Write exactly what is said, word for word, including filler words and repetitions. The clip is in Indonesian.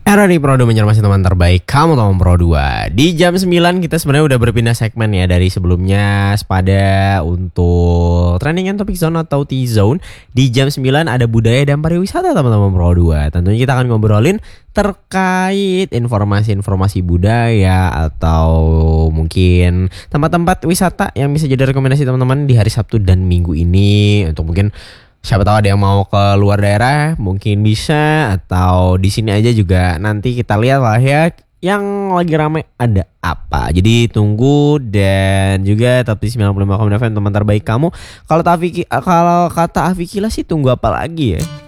Era di Pro dua mencermati teman terbaik kamu teman Pro dua. Di jam sembilan kita sebenarnya udah berpindah segmen ya. Dari sebelumnya Spada untuk Trending and Topic Zone atau T-Zone. Di jam sembilan ada budaya dan pariwisata teman-teman Pro dua. Tentunya kita akan ngobrolin terkait informasi-informasi budaya atau mungkin tempat-tempat wisata yang bisa jadi rekomendasi teman-teman di hari Sabtu dan Minggu ini. Untuk mungkin siapa tahu ada yang mau ke luar daerah mungkin bisa, atau di sini aja juga nanti kita lihat lah ya yang lagi rame ada apa. Jadi tunggu dan juga tetap di sembilan puluh lima koma enam F M teman terbaik kamu. Kalau Tafiki, kalau kata Afikila sih tunggu apa lagi ya.